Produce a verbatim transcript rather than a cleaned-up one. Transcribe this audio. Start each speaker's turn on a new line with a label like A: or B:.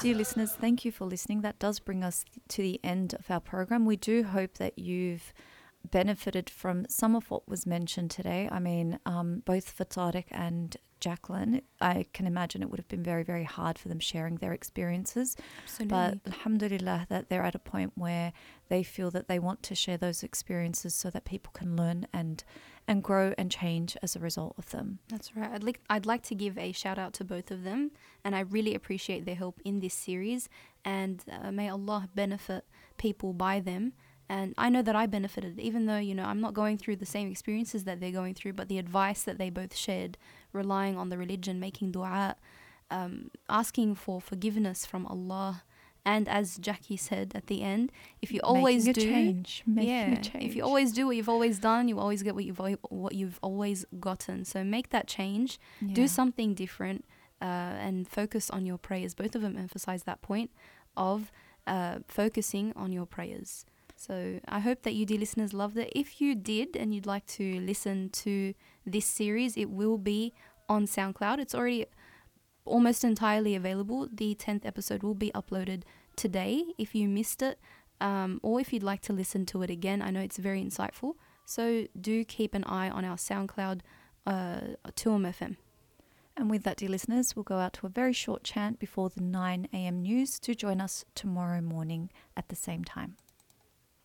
A: dear listeners, thank you for listening. That does bring us to the end of our program. We do hope that you've benefited from some of what was mentioned today. I mean, um, both for Tariq and Jacqueline, I can imagine it would have been very, very hard for them sharing their experiences.
B: Absolutely.
A: But alhamdulillah that they're at a point where they feel that they want to share those experiences so that people can learn and and grow and change as a result of them.
B: That's right. I'd like I'd like to give a shout out to both of them, and I really appreciate their help in this series. And uh, may Allah benefit people by them. And I know that I benefited, even though, you know, I'm not going through the same experiences that they're going through, but the advice that they both shared, relying on the religion, making dua, um, asking for forgiveness from Allah. And as Jackie said at the end, if you always
A: Making a
B: do,
A: change, making
B: yeah,
A: a change.
B: if you always do what you've always done, you always get what you've al- what you've always gotten. So make that change,
A: Yeah.
B: do something different, uh, and focus on your prayers. Both of them emphasize that point of uh, focusing on your prayers. So I hope that you, dear listeners, loved it. If you did and you'd like to listen to this series, it will be on SoundCloud. It's already almost entirely available. The tenth episode will be uploaded today if you missed it, um, or if you'd like to listen to it again. I know it's very insightful. So do keep an eye on our SoundCloud, uh, two M F M.
A: And with that, dear listeners, we'll go out to a very short chant before the nine a.m. news to join us tomorrow morning at the same time.